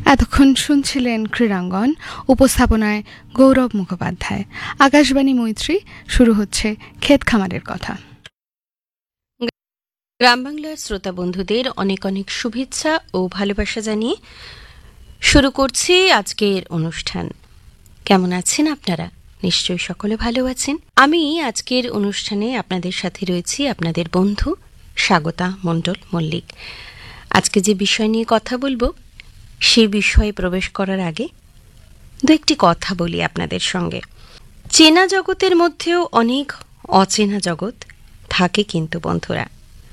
এতক্ষণ শুনছিলেন ক্রীড়াঙ্গন, উপস্থাপনায় গৌরব মুখোপাধ্যায়। আকাশবাণী মৈত্রী, শুরু হচ্ছে ক্ষেত খামারের কথা। গ্রাম বাংলার শ্রোতা বন্ধুদের অনেক অনেক শুভেচ্ছা ও ভালোবাসা জানিয়ে শুরু করছি আজকের অনুষ্ঠান। কেমন আছেন আপনারা? নিশ্চয়ই সকলে ভালো আছেন। আমি আজকের অনুষ্ঠানে আপনাদের সাথে রয়েছি আপনাদের বন্ধু স্বাগতা মণ্ডল মল্লিক। আজকে যে বিষয় নিয়ে কথা বলবো সেই বিষয়ে প্রবেশ করার আগে দু একটি কথা বলি আপনাদের সঙ্গে। চেনা জগতের মধ্যেও অনেক অচেনা জগৎ থাকে কিন্তু বন্ধুরা।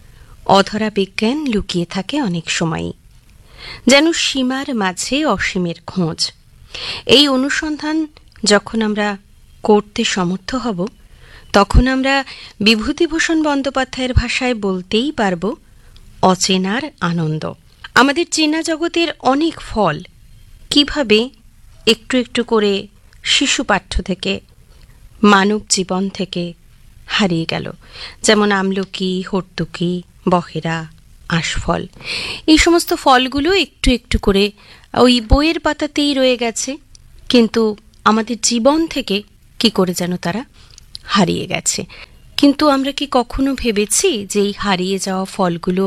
অধরা বিজ্ঞান লুকিয়ে থাকে অনেক সময়ই, যেন সীমার মাঝে অসীমের খোঁজ। এই অনুসন্ধান যখন আমরা করতে সমর্থ হব, তখন আমরা বিভূতিভূষণ বন্দ্যোপাধ্যায়ের ভাষায় বলতেই পারব অচেনার আনন্দ। আমাদের চেনা জগতের অনেক ফল কিভাবে একটু একটু করে শিশু পাঠ্য থেকে মানব জীবন থেকে হারিয়ে গেল, যেমন আমলকি, হর্তুকি, বহেরা, আশফল। এই সমস্ত ফলগুলো একটু একটু করে ওই বইয়ের পাতাতেই রয়ে গেছে, কিন্তু আমাদের জীবন থেকে কি করে যেন তারা হারিয়ে গেছে। কিন্তু আমরা কি কখনো ভেবেছি যে এই হারিয়ে যাওয়া ফলগুলো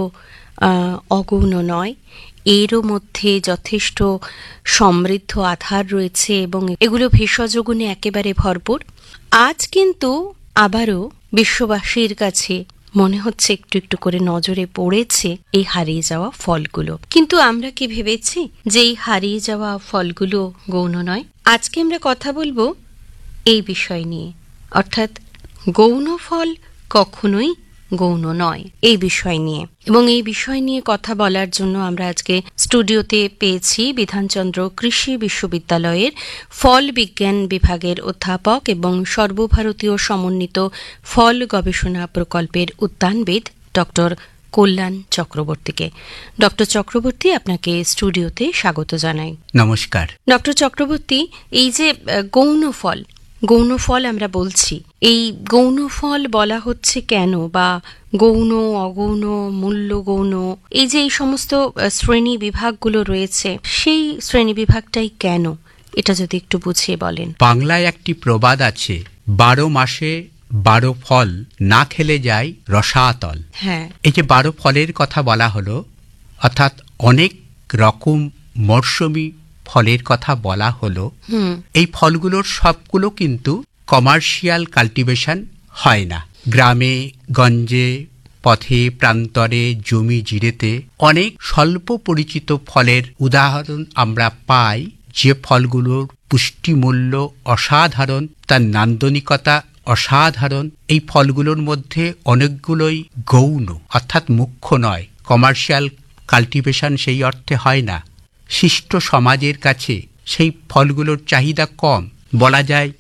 অগৌণ নয়, এরও মধ্যে যথেষ্ট সমৃদ্ধ আধার রয়েছে এবং এগুলো ভেষজ গুণে একেবারে ভরপুর। আজ কিন্তু আবারও বিশ্ববাসীর কাছে মনে হচ্ছে একটু একটু করে নজরে পড়েছে এই হারিয়ে যাওয়া ফলগুলো। কিন্তু আমরা কি ভেবেছি যে এই হারিয়ে যাওয়া ফলগুলো গৌণ নয়? আজকে আমরা কথা বলবো এই বিষয় নিয়ে, অর্থাৎ গৌণ ফল কখনোই গৌণ নয়, এই বিষয় নিয়ে। এবং এই বিষয় নিয়ে কথা বলার জন্য আমরা আজকে স্টুডিওতে পেয়েছি বিধানচন্দ্র কৃষি বিশ্ববিদ্যালয়ের ফল বিজ্ঞান বিভাগের অধ্যাপক এবং সর্বভারতীয় সমন্বিত ফল গবেষণা প্রকল্পের উদ্যানবিদ ডক্টর কল্যাণ চক্রবর্তীকে। ডক্টর চক্রবর্তী, আপনাকে স্টুডিওতে স্বাগত জানাই। নমস্কার। ডক্টর চক্রবর্তী, এই যে গৌণ ফল আমরা বলছি, এই গৌণ ফল বলা হচ্ছে কেন, বা গৌণ, অগৌণ, মূল্য গৌণ, এই যে এই সমস্ত শ্রেণী বিভাগগুলো রয়েছে, সেই শ্রেণী বিভাগটাই কেন, এটা যদি একটু বুঝিয়ে বলেন। বাংলায় একটি প্রবাদ আছে, 12 মাসে 12 ফল, না খেলে যায় রসাতল। হ্যাঁ, এই যে 12 ফলের কথা বলা হলো, অর্থাৎ অনেক রকম মরশুমি ফলের কথা বলা হলো। এই ফলগুলোর সবগুলো কিন্তু কমার্শিয়াল কাল্টিভেশন হয় না। গ্রামে গঞ্জে, পথে প্রান্তরে, জমি জিরেতে অনেক স্বল্প পরিচিত ফলের উদাহরণ আমরা পাই, যে ফলগুলোর পুষ্টিমূল্য অসাধারণ, তার নান্দনিকতা অসাধারণ। এই ফলগুলোর মধ্যে অনেকগুলোই গৌণ, অর্থাৎ মুখ্য নয়। কমার্শিয়াল কাল্টিভেশন সেই অর্থে হয় না। শিষ্ট সমাজের কাছে সেই ফলগুলোর চাহিদা কম, বলা যায়